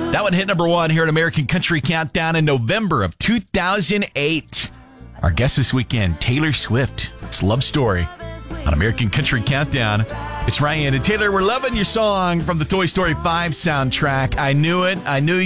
That one hit number one here at American Country Countdown in November of 2008. Our guest this weekend, Taylor Swift. It's Love Story on American Country Countdown. It's Ryan and Taylor. We're loving your song from the Toy Story 5 soundtrack. I Knew It. I Knew